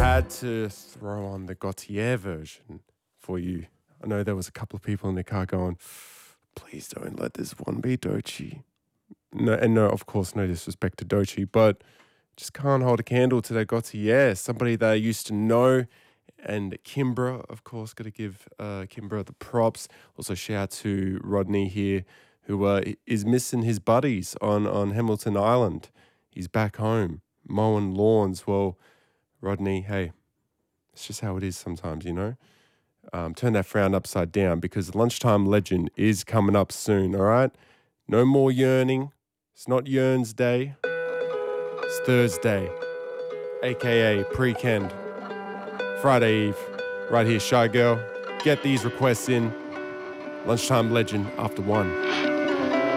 had to throw on the Gautier version for you. I know there was a couple of people in the car going, please don't let this one be Doechii. No, of course, no disrespect to Doechii, but just can't hold a candle to that Gautier. Somebody that I used to know. And Kimbra, of course, got to give Kimbra the props. Also, shout out to Rodney here, who is missing his buddies on Hamilton Island. He's back home, mowing lawns. Well, Rodney, hey, it's just how it is sometimes, you know? Turn that frown upside down because Lunchtime Legend is coming up soon, all right? No more yearning. It's not Yearns Day. It's Thursday, a.k.a. Pre-Kend. Friday Eve, right here, Shy Girl. Get these requests in. Lunchtime Legend after 1.